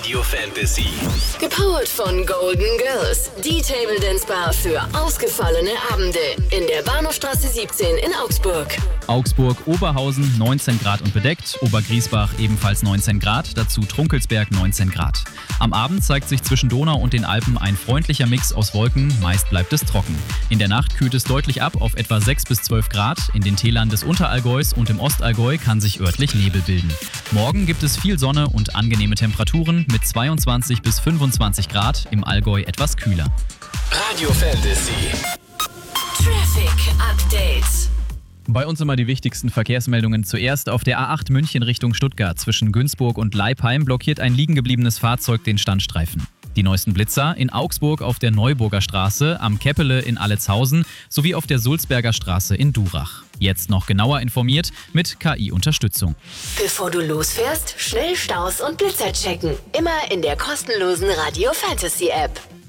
Radio Fantasy. Gepowert von Golden Girls. Die Table Dance Bar für ausgefallene Abende. In der Bahnhofstraße 17 in Augsburg. Augsburg, Oberhausen 19 Grad und bedeckt, Obergriesbach ebenfalls 19 Grad, dazu Trunkelsberg 19 Grad. Am Abend zeigt sich zwischen Donau und den Alpen ein freundlicher Mix aus Wolken, meist bleibt es trocken. In der Nacht kühlt es deutlich ab auf etwa 6 bis 12 Grad, in den Tälern des Unterallgäus und im Ostallgäu kann sich örtlich Nebel bilden. Morgen gibt es viel Sonne und angenehme Temperaturen mit 22 bis 25 Grad, im Allgäu etwas kühler. Radio Fantasy. Traffic Update. Bei uns immer die wichtigsten Verkehrsmeldungen. Zuerst auf der A8 München Richtung Stuttgart. Zwischen Günzburg und Leipheim blockiert ein liegengebliebenes Fahrzeug den Standstreifen. Die neuesten Blitzer in Augsburg auf der Neuburger Straße, am Keppele in Allezhausen sowie auf der Sulzberger Straße in Durach. Jetzt noch genauer informiert mit KI-Unterstützung. Bevor du losfährst, schnell Staus und Blitzer checken. Immer in der kostenlosen Radio Fantasy App.